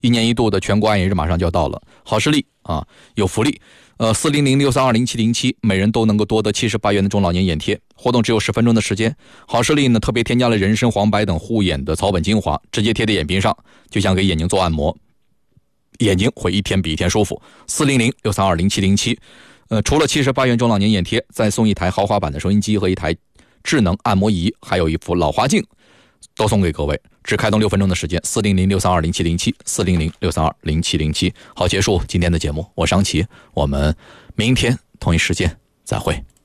一年一度的全国爱眼日马上就要到了，好视力啊有福利，400-632-0707，每人都能够多得78元的中老年眼贴。活动只有10分钟的时间。好视力呢特别添加了人参、黄白等护眼的草本精华，直接贴在眼皮上，就像给眼睛做按摩，眼睛会一天比一天舒服。400-632-0707，除了78元中老年眼贴，再送一台豪华版的收音机和一台智能按摩仪，还有一副老花镜，都送给各位。只开通6分钟的时间，400-632-0707，400-632-0707。好，结束今天的节目，我是张琪，我们明天同一时间再会。